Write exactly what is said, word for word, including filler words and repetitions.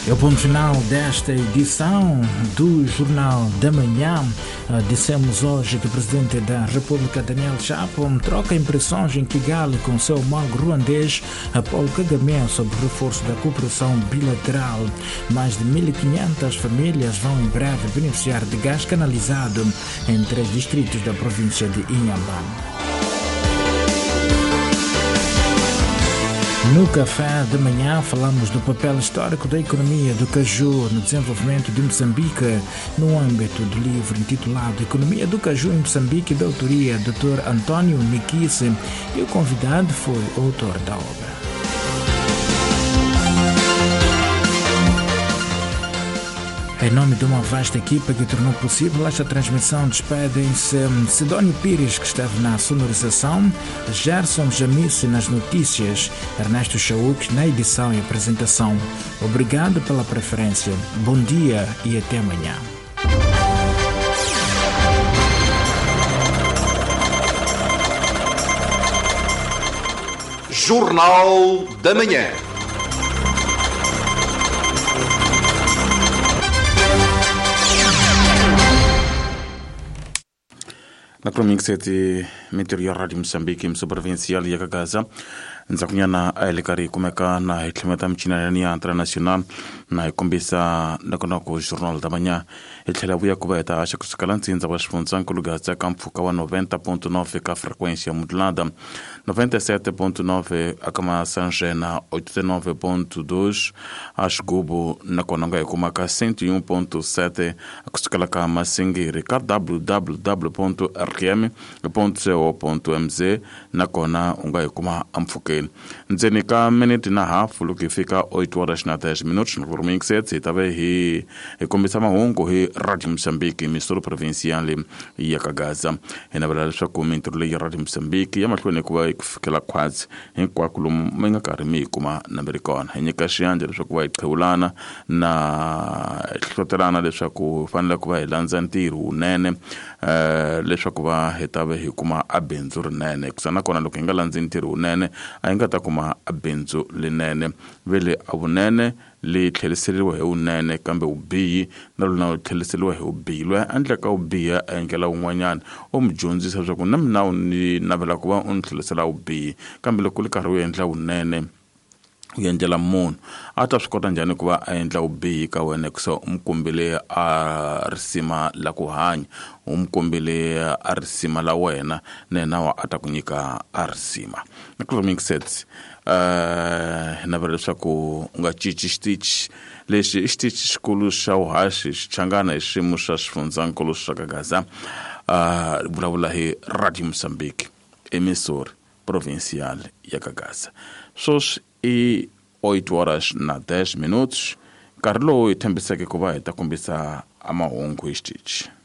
É o ponto final desta edição do Jornal da Manhã. Dissemos hoje que o Presidente da República, Daniel Chapo, troca impressões em Kigali com seu homólogo ruandês, Paul Kagame, sobre o reforço da cooperação bilateral. Mais de mil e quinhentas famílias vão em breve beneficiar de gás canalizado em três distritos da província de Inhambane. No café da manhã falamos do papel histórico da economia do caju no desenvolvimento de Moçambique, no âmbito do livro intitulado Economia do Caju em Moçambique, da autoria do doutor António Nikice, e o convidado foi o autor da obra. Em nome de uma vasta equipa que tornou possível esta transmissão, despedem-se Sidónio Pires, que esteve na sonorização, Gerson Jamice nas notícias, Ernesto Chauk na edição e apresentação. Obrigado pela preferência, bom dia e até amanhã. Jornal da Manhã. Na Chroming sete Meteor Rádio Moçambique, Provincial e a Gaza, nzakunyana aelekari kumeka na itlhemeta mchinania internacional na ikombisa na konako Jornal da Manhã. Itlhela buya kubeta asha kusukalanti nza washfunzan kulugaza kamfuka wa noventa ponto nove ka frequência modulada, noventa e sete ponto nove akama sanje na oitenta e nove ponto dois ashgubo na konanga ikumaka cento e um ponto sete akusukalaka masingiri ka w w w ponto r k m ponto co ponto m z na kona unga ikuma amfuke nzeni ka minute na hafu lukifika oito horas na dez minutos no Chroming sete itabe hi ikombisa mahungu hi Radio Moçambique, emissora provincial e a Gaza. E na verdade, só como introduzi Radio Moçambique, e a machuane kuwa ikufikela quase em quakulo menga karimi kuma na Americana. E nika shianja só kuwa itulana na itlotelana de só ku fanla kuwa ilanzantiru nene le só kuwa itabe hi kuma abenzur nene. Kusana kona lukinga lanzantiru nene, ainga ta kuma abenzu le nene. Vele abu nene li tlheliseliwa hi unene kambe ubiyi na lona tlheliseliwa hi ubiyi loyi andla ka ubiya engela un'wanyana o mudyondzisa swa ku na mina ni navela ku va u ni tlhelisela ubiyi kambe loko li karhi u endla unene u endlela munhu a ta swi kota njhani ku va a endla ubiyi ka wena kusa u mi kombele a risima la ku hanya u mi kombele a risima la wena na yena a ta ku nyika a risima na Chroming sets uh, na vela leswaku u nga cici xitichi lexi i xitichi xikulu xa uhaxi xi changana hi xiyimo xa xifundzankulu xa ka Gaza, uh, vulavula hi Radio Moçambique, emissora provincial ya ka Gaza. Sweswi i oito horas na dez minutos, nkarhi lowu hi tshembiseke ku va hi ta kombisa a mahungu hi xitichi.